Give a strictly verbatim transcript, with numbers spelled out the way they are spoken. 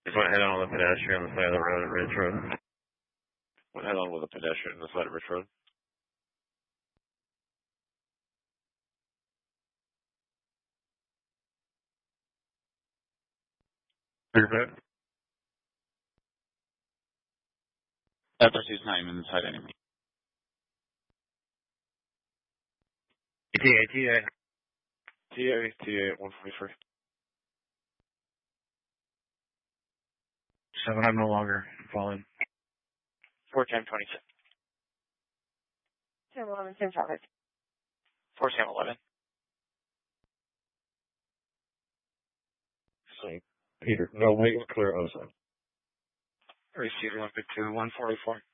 Just went head on with a pedestrian on the side of the road at Ridge Road. Went head on with a pedestrian on the side of Ridge Road. Clear cut. After she's not even inside anymore. T A, T A. T A, T A, one forty-three. Seven, I'm no longer following. four ten twenty-six. ten eleven, ten traffic. four ten eleven. So, Peter, no, make it clear outside. Receiver Olympic two, one forty-four.